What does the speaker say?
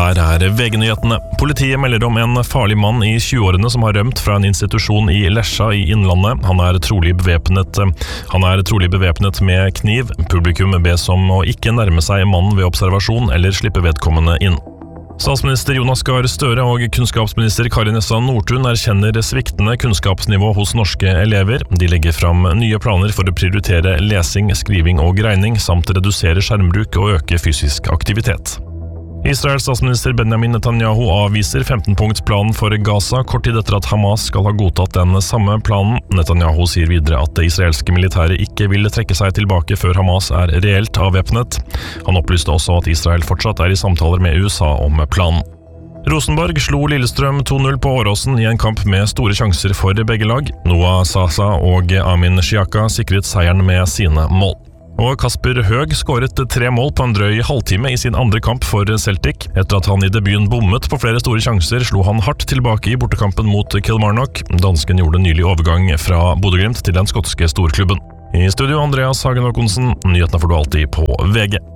Her VG-nyhetene. Politiet melder om en farlig mann i 20-årene som har rømt fra en institusjon i Lesja i Innlandet. Han er trolig bevæpnet med kniv. Publikum bes om å ikke nærme seg mannen ved observasjon eller slippe vedkommende inn. Statsminister Jonas Gahr Støre og kunnskapsminister Kari Nessa Nordtun erkjenner sviktende kunnskapsnivå hos norske elever. De legger fram nye planer for å prioritere lesing, skriving og regning, samt redusere skjermbruk og øke fysisk aktivitet. Israels statsminister Benjamin Netanyahu avviser 15-punktsplanen for Gaza, kort tid etter at Hamas skal ha godtatt den samme planen. Netanyahu sier videre at det israelske militæret ikke vil trekke seg tilbake før Hamas er reelt avvæpnet. Han opplyste også at Israel fortsatt er i samtaler med USA om planen. Rosenborg slo Lillestrøm 2-0 på Åråsen i en kamp med store sjanser for begge lag. Noah Sasa og Amin Shyaka sikret seieren med sine mål. Og Kasper Høeg skåret 3 mål på en drøy halvtime i sin andre kamp for Celtic. Etter at han i debuten bommet på flere store sjanser, slo han hardt tilbake i bortekampen mot Kilmarnock. Dansken gjorde nylig overgang fra Bodø Glimt til den skotske storklubben. I studio Andreas Hagen Håkonsen, nyhetene får du alltid på VG.